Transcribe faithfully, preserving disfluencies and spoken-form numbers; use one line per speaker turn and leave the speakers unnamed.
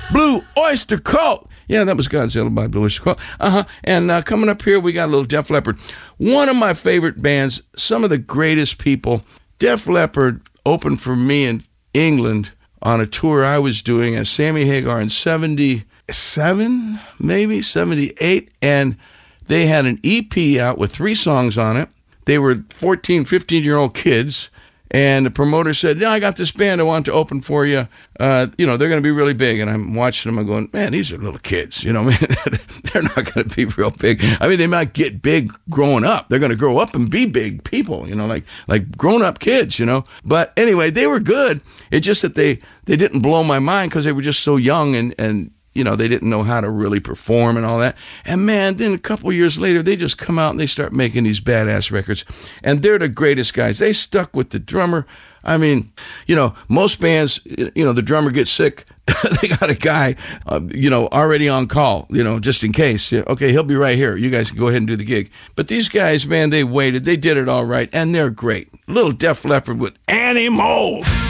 Blue Oyster Cult. Yeah, that was Godzilla by Blue Oyster Cult. Uh-huh. And uh, coming up here, we got a little Def Leppard. One of my favorite bands, some of the greatest people. Def Leppard opened for me in England on a tour I was doing as Sammy Hagar in seventy-seven, maybe, seventy-eight. And they had an E P out with three songs on it. They were fourteen, fifteen-year-old kids. And the promoter said, no, I got this band I want to open for you. Uh, you know, they're going to be really big. And I'm watching them and going, man, these are little kids. You know, man, they're not going to be real big. I mean, they might get big growing up. They're going to grow up and be big people, you know, like like grown-up kids, you know. But anyway, they were good. It's just that they, they didn't blow my mind because they were just so young and, and, you know, they didn't know how to really perform and all that. And man, then a couple years later, they just come out and they start making these badass records. And they're the greatest guys. They stuck with the drummer. I mean, you know, most bands, you know, the drummer gets sick. They got a guy, uh, you know, already on call, you know, just in case. Yeah, okay, he'll be right here. You guys can go ahead and do the gig. But these guys, man, they waited. They did it all right. And they're great. Little Def Leppard with Annie Mold.